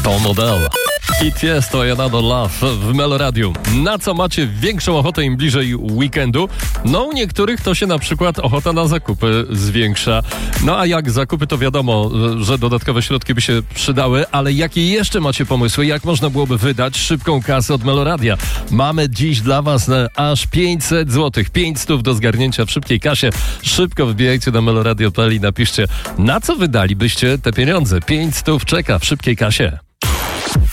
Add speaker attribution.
Speaker 1: Tom Odell. I jest to Another Love w Meloradiu. Na co macie większą ochotę im bliżej weekendu? No u niektórych to się na przykład ochota na zakupy zwiększa. No a jak zakupy, to wiadomo, że dodatkowe środki by się przydały, ale jakie jeszcze macie pomysły? Jak można byłoby wydać szybką kasę od Meloradia? Mamy dziś dla was aż 500 zł, 500 do zgarnięcia w szybkiej kasie. Szybko wbijajcie na meloradio.pl i napiszcie, na co wydalibyście te pieniądze. 500 czeka w szybkiej kasie.